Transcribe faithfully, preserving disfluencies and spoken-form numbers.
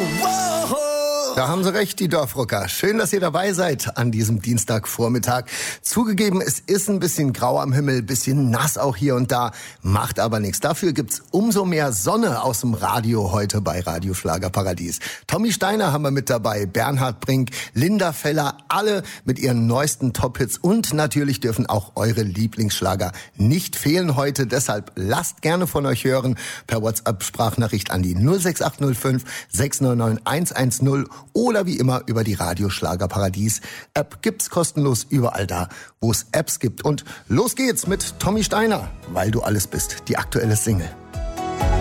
wow. Da haben Sie recht, die Dorfrocker. Schön, dass ihr dabei seid an diesem Dienstagvormittag. Zugegeben, es ist ein bisschen grau am Himmel, bisschen nass auch hier und da, macht aber nichts. Dafür gibt's umso mehr Sonne aus dem Radio heute bei Radio Schlagerparadies. Tommy Steiner haben wir mit dabei, Bernhard Brink, Linda Feller, alle mit ihren neuesten Top-Hits und natürlich dürfen auch eure Lieblingsschlager nicht fehlen heute. Deshalb lasst gerne von euch hören per WhatsApp-Sprachnachricht an die null sechs acht null fünf sechs neun neun eins eins null oder wie immer über die Radio Schlagerparadies App. Gibt's kostenlos überall da, wo es Apps gibt. Und los geht's mit Tommy Steiner, weil du alles bist, die aktuelle Single.